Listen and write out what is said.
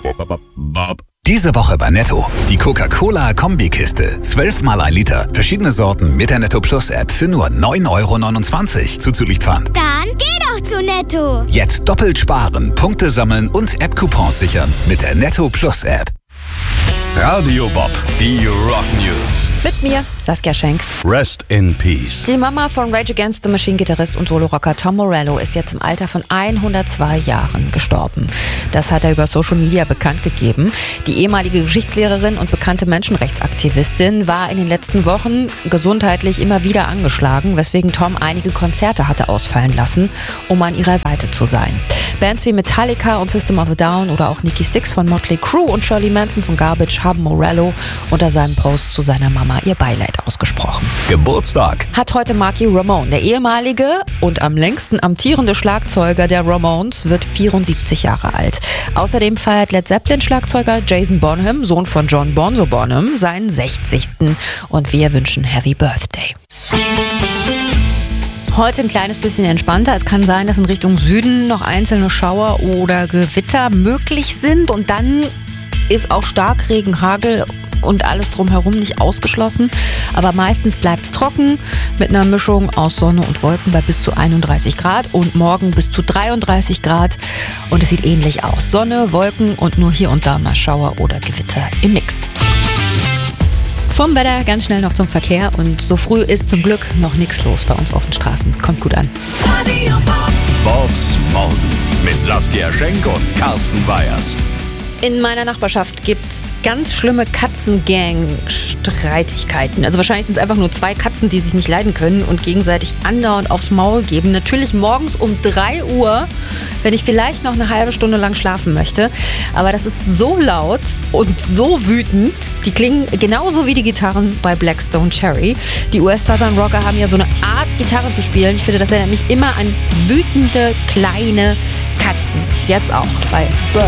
Diese Woche bei Netto. Die Coca-Cola-Kombikiste. 12 mal 1 Liter. Verschiedene Sorten mit der Netto Plus App für nur 9,29 € zuzüglich Pfand. Dann geh doch zu Netto. Jetzt doppelt sparen, Punkte sammeln und App-Coupons sichern mit der Netto Plus App. Radio Bob, die Rock News. Mit mir, Saskia Schenk. Rest in Peace. Die Mama von Rage Against the Machine-Gitarrist und Solo-Rocker Tom Morello ist jetzt im Alter von 102 Jahren gestorben. Das hat er über Social Media bekannt gegeben. Die ehemalige Geschichtslehrerin und bekannte Menschenrechtsaktivistin war in den letzten Wochen gesundheitlich immer wieder angeschlagen, weswegen Tom einige Konzerte hatte ausfallen lassen, um an ihrer Seite zu sein. Bands wie Metallica und System of a Down oder auch Nikki Sixx von Motley Crue und Shirley Manson von Garbage haben Morello unter seinem Post zu seiner Mama ihr Beileid ausgesprochen. Geburtstag. Hat heute Marky Ramone, der ehemalige und am längsten amtierende Schlagzeuger der Ramones, wird 74 Jahre alt. Außerdem feiert Led Zeppelin-Schlagzeuger Jason Bonham, Sohn von John Bonzo Bonham, seinen 60. Und wir wünschen Happy Birthday. Heute ein kleines bisschen entspannter. Es kann sein, dass in Richtung Süden noch einzelne Schauer oder Gewitter möglich sind. Und dann ist auch Starkregen, Hagel und alles drumherum nicht ausgeschlossen. Aber meistens bleibt es trocken mit einer Mischung aus Sonne und Wolken bei bis zu 31 Grad und morgen bis zu 33 Grad. Und es sieht ähnlich aus. Sonne, Wolken und nur hier und da mal Schauer oder Gewitter im Mix. Vom Wetter ganz schnell noch zum Verkehr. Und so früh ist zum Glück noch nichts los bei uns auf den Straßen. Kommt gut an. Bobs Morgen mit Saskia Schenk und Carsten Weyers. In meiner Nachbarschaft gibt's ganz schlimme Katzengang-Streitigkeiten. Also wahrscheinlich sind es einfach nur 2 Katzen, die sich nicht leiden können und gegenseitig andauernd aufs Maul geben. Natürlich morgens um 3 Uhr, wenn ich vielleicht noch eine halbe Stunde lang schlafen möchte. Aber das ist so laut und so wütend. Die klingen genauso wie die Gitarren bei Black Stone Cherry. Die US-Southern Rocker haben ja so eine Art, Gitarre zu spielen. Ich finde, das erinnert mich immer an wütende, kleine Katzen. Jetzt auch bei